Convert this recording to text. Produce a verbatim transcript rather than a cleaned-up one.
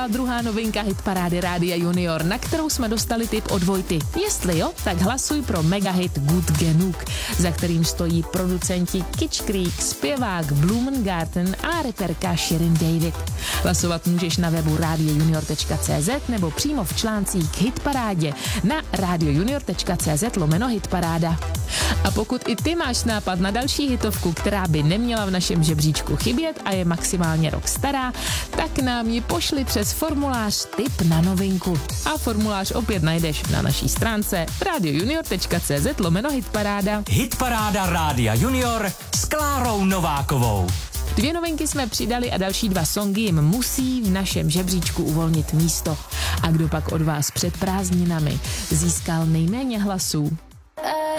byla druhá novinka hitparády Rádia Junior, na kterou jsme dostali tip od Vojty. Jestli jo, tak hlasuj pro megahit Good Genug, za kterým stojí producenti Kitsch Creek, zpěvák Blumengarten a reperka Shirin David. Hlasovat můžeš na webu radio junior tečka cé zet nebo přímo v článcích k hitparádě na radio junior tečka cé zet lomeno hitparáda. A pokud i ty máš nápad na další hitovku, která by neměla v našem žebříčku chybět a je maximálně rok stará, tak nám ji pošli přes formulář Tip na novinku. A formulář opět najdeš na naší stránce radio junior tečka cé zet lomeno hitparáda. Hitparáda Rádia Junior s Klárou Novákovou. Dvě novinky jsme přidali a další dva songy jim musí v našem žebříčku uvolnit místo. A kdo pak od vás před prázdninami získal nejméně hlasů,